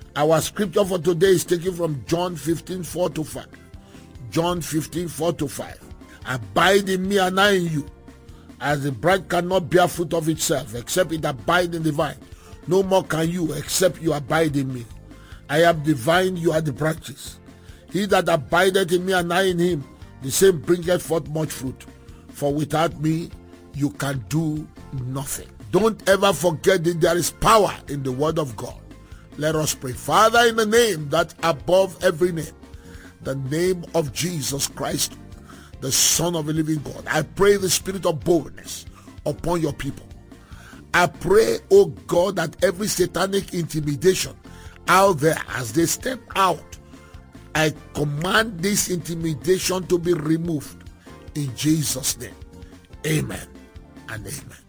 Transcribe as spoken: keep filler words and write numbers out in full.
Our scripture for today is taken from John fifteen, four to five. John fifteen, four to five. Abide in me and I in you. As the branch cannot bear fruit of itself, except it abide in the vine, no more can you, except you abide in me. I am the vine, you are the branches. He that abideth in me and I in him, the same bringeth forth much fruit. For without me, you can do nothing. Don't ever forget that there is power in the word of God. Let us pray. Father, in the name that above every name, the name of Jesus Christ, the Son of the living God, I pray the spirit of boldness upon your people. I pray, oh God, that every satanic intimidation out there as they step out, I command this intimidation to be removed in Jesus' name. Amen and amen.